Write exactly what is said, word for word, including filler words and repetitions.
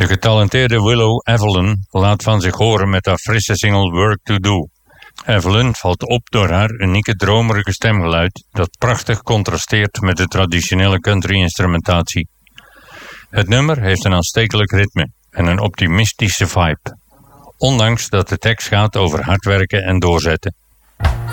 De getalenteerde Willow Evelyn laat van zich horen met haar frisse single Work to Do. Evelyn valt op door haar unieke dromerige stemgeluid dat prachtig contrasteert met de traditionele country-instrumentatie. Het nummer heeft een aanstekelijk ritme en een optimistische vibe, ondanks dat de tekst gaat over hard werken en doorzetten.